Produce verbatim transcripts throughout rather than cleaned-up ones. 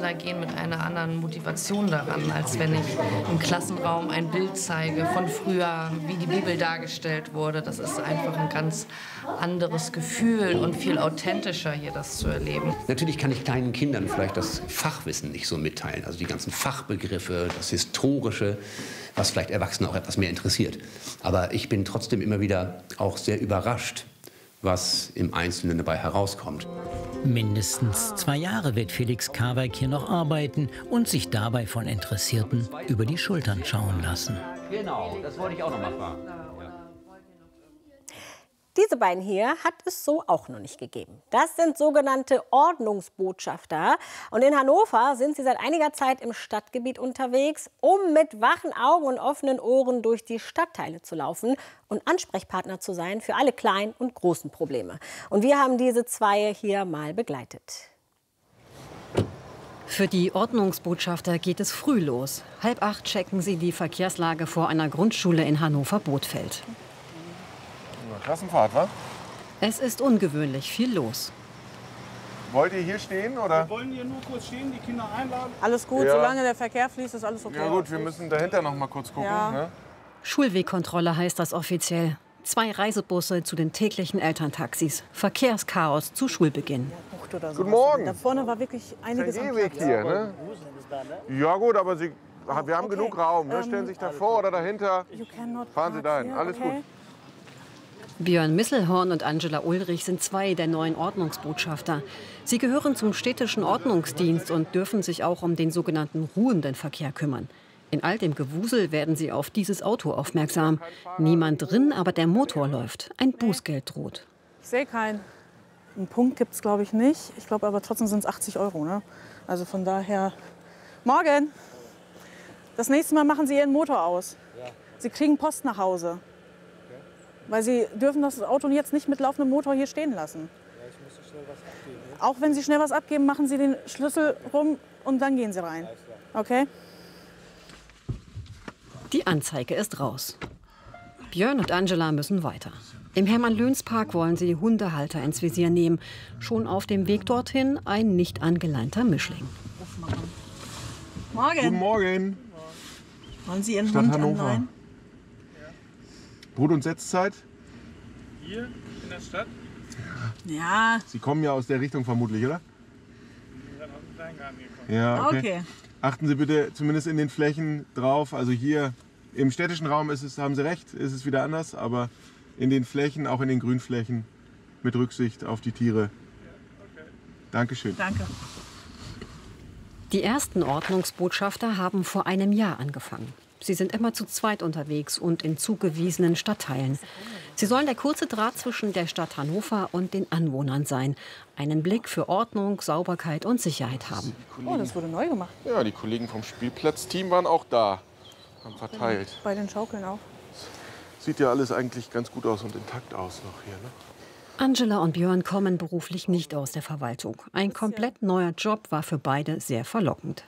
Kinder gehen mit einer anderen Motivation daran, als wenn ich im Klassenraum ein Bild zeige von früher, wie die Bibel dargestellt wurde. Das ist einfach ein ganz anderes Gefühl und viel authentischer, hier das zu erleben. Natürlich kann ich kleinen Kindern vielleicht das Fachwissen nicht so mitteilen, also die ganzen Fachbegriffe, das Historische, was vielleicht Erwachsene auch etwas mehr interessiert. Aber ich bin trotzdem immer wieder auch sehr überrascht, was im Einzelnen dabei herauskommt. Mindestens zwei Jahre wird Felix Karweig hier noch arbeiten und sich dabei von Interessierten über die Schultern schauen lassen. Genau, das wollte ich auch noch mal fragen. Diese beiden hier hat es so auch noch nicht gegeben. Das sind sogenannte Ordnungsbotschafter. Und in Hannover sind sie seit einiger Zeit im Stadtgebiet unterwegs, um mit wachen Augen und offenen Ohren durch die Stadtteile zu laufen und Ansprechpartner zu sein für alle kleinen und großen Probleme. Und wir haben diese zwei hier mal begleitet. Für die Ordnungsbotschafter geht es früh los. Halb acht checken sie die Verkehrslage vor einer Grundschule in Hannover-Bothfeld. Klassenfahrt, wa? Es ist ungewöhnlich viel los. Wollt ihr hier stehen, oder? Wir wollen hier nur kurz stehen, die Kinder einladen. Alles gut, Ja. solange der Verkehr fließt, ist alles okay. Ja gut, wir müssen dahinter noch mal kurz gucken. Ja. Ne? Schulwegkontrolle heißt das offiziell. Zwei Reisebusse zu den täglichen Elterntaxis. Verkehrschaos zu Schulbeginn. Guten Morgen. Da vorne war wirklich einiges Ein am Gehweg Platz. hier, ne? Ja gut, aber Sie, wir haben Okay. genug Raum. Ne? Stellen Sie sich davor oder dahinter. You cannot Fahren Sie park dahin. here, Alles okay. gut. Björn Misselhorn und Angela Ulrich sind zwei der neuen Ordnungsbotschafter. Sie gehören zum städtischen Ordnungsdienst und dürfen sich auch um den sogenannten ruhenden Verkehr kümmern. In all dem Gewusel werden sie auf dieses Auto aufmerksam. Niemand drin, aber der Motor läuft. Ein Bußgeld droht. Ich sehe keinen. Einen Punkt gibt es, glaube ich, nicht. Ich glaube aber trotzdem sind es achtzig Euro. Ne? Also von daher. Morgen! Das nächste Mal machen Sie Ihren Motor aus. Sie kriegen Post nach Hause. Weil Sie dürfen das Auto jetzt nicht mit laufendem Motor hier stehen lassen. Auch wenn Sie schnell was abgeben, machen Sie den Schlüssel rum und dann gehen Sie rein. Okay? Die Anzeige ist raus. Björn und Angela müssen weiter. Im Hermann-Löns-Park wollen sie Hundehalter ins Visier nehmen. Schon auf dem Weg dorthin ein nicht angeleinter Mischling. Morgen! Guten Morgen. Wollen Sie Ihren Stadt Hund Hannover. anleihen? Brut- und Setzzeit? Hier in der Stadt. Ja, Sie kommen ja aus der Richtung vermutlich, oder? Wir sind aus dem Kleingarten gekommen. Ja, okay. okay. Achten Sie bitte zumindest in den Flächen drauf. Also hier im städtischen Raum ist es, haben Sie recht, ist es wieder anders. Aber in den Flächen, auch in den Grünflächen, mit Rücksicht auf die Tiere. Dankeschön. Danke. Die ersten Ordnungsbotschafter haben vor einem Jahr angefangen. Sie sind immer zu zweit unterwegs und in zugewiesenen Stadtteilen. Sie sollen der kurze Draht zwischen der Stadt Hannover und den Anwohnern sein. Einen Blick für Ordnung, Sauberkeit und Sicherheit haben. Oh, das wurde neu gemacht. Ja, die Kollegen vom Spielplatzteam waren auch da, haben verteilt. Bei den Schaukeln auch. Sieht ja alles eigentlich ganz gut aus und intakt aus noch hier, ne? Angela und Björn kommen beruflich nicht aus der Verwaltung. Ein komplett neuer Job war für beide sehr verlockend.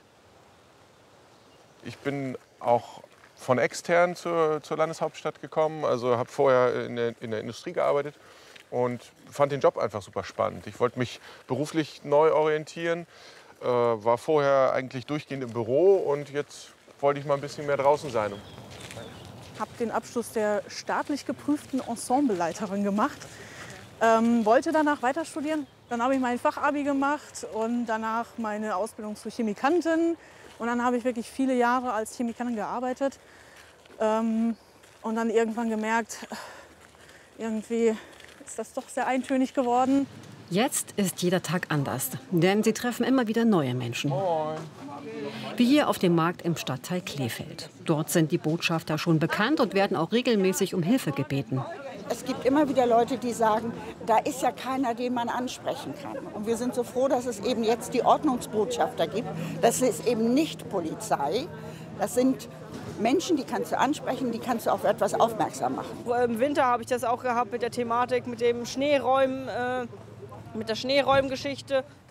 Ich bin auch von extern zur, zur Landeshauptstadt gekommen, also habe vorher in der, in der Industrie gearbeitet und fand den Job einfach super spannend. Ich wollte mich beruflich neu orientieren, äh, war vorher eigentlich durchgehend im Büro und jetzt wollte ich mal ein bisschen mehr draußen sein. Habe den Abschluss der staatlich geprüften Ensembleleiterin gemacht. Ähm, wollte danach weiter studieren. Dann habe ich mein Fachabi gemacht und danach meine Ausbildung zur Chemikantin. Und dann habe ich wirklich viele Jahre als Chemikantin gearbeitet. Ähm, und dann irgendwann gemerkt, irgendwie ist das doch sehr eintönig geworden. Jetzt ist jeder Tag anders, denn sie treffen immer wieder neue Menschen. Moin. Wie hier auf dem Markt im Stadtteil Kleefeld. Dort sind die Botschafter schon bekannt und werden auch regelmäßig um Hilfe gebeten. Es gibt immer wieder Leute, die sagen, da ist ja keiner, den man ansprechen kann. Und wir sind so froh, dass es eben jetzt die Ordnungsbotschafter gibt. Das ist eben nicht Polizei. Das sind Menschen, die kannst du ansprechen, die kannst du auf etwas aufmerksam machen. Im Winter habe ich das auch gehabt mit der Thematik, mit dem Schneeräumen, äh, mit der Schneeräumgeschichte.